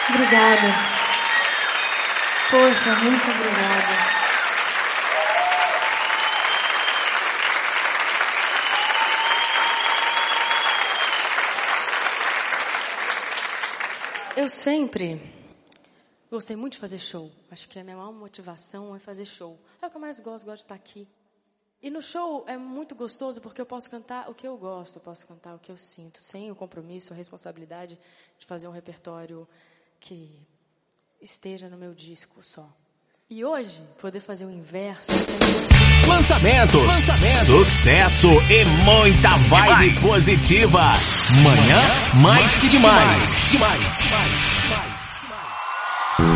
Obrigada. Poxa, muito obrigada. Eu sempre gostei muito de fazer show. Acho que a minha maior motivação é fazer show. É o que eu mais gosto de estar aqui. E no show é muito gostoso porque eu posso cantar o que eu gosto, eu posso cantar o que eu sinto, sem o compromisso, a responsabilidade de fazer um repertório que esteja no meu disco só. E hoje, poder fazer o inverso... Lançamento, sucesso e muita vibe positiva. Manhã, mais que demais.